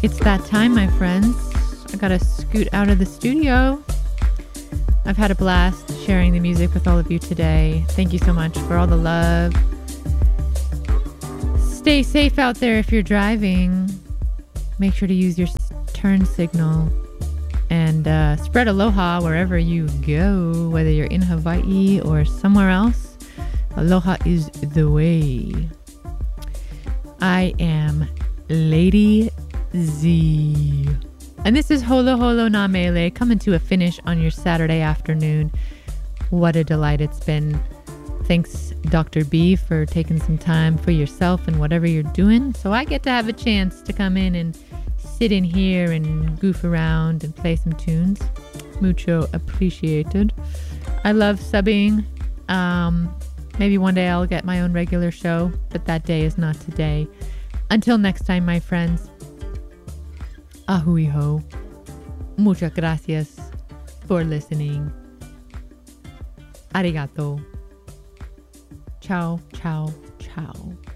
It's that time, my friends. I gotta scoot out of the studio. I've had a blast sharing the music with all of you today. Thank you so much for all the love. Stay safe out there if you're driving. Make sure to use your turn signal. And spread aloha wherever you go, whether you're in Hawaii or somewhere else. Aloha is the way. I am Lady Z. And this is Holo Holo Na Mele, coming to a finish on your Saturday afternoon. What a delight it's been. Thanks, Dr. B, for taking some time for yourself and whatever you're doing. So I get to have a chance to come in and sit in here and goof around and play some tunes. Mucho appreciated. I love subbing. Maybe one day I'll get my own regular show, but that day is not today. Until next time, my friends. Ahui ho. Muchas gracias for listening. Arigato. Ciao, ciao, ciao.